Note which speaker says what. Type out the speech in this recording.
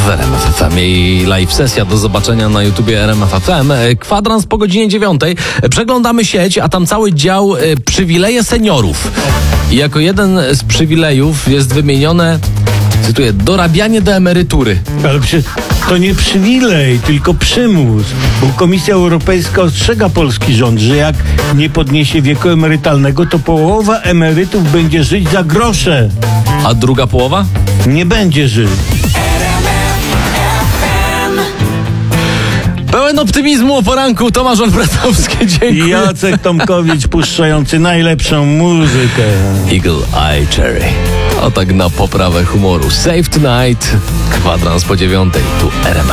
Speaker 1: RMF FM i live sesja do zobaczenia na YouTubie RMF FM. Kwadrans po godzinie 9. Przeglądamy sieć, a tam cały dział przywileje seniorów. I jako jeden z przywilejów jest wymienione, cytuję, dorabianie do emerytury.
Speaker 2: Ale przecież to nie przywilej, tylko przymus. Bo Komisja Europejska ostrzega polski rząd, że jak nie podniesie wieku emerytalnego, to połowa emerytów będzie żyć za grosze.
Speaker 1: A druga połowa?
Speaker 2: Nie będzie żyć.
Speaker 1: Pełen optymizmu o poranku Tomasz Olbratowski, dziękuję.
Speaker 2: Jacek Tomkowicz puszczający najlepszą muzykę.
Speaker 1: Eagle Eye Cherry. O tak na poprawę humoru. Save Tonight. Kwadrans po 9. Tu RMF.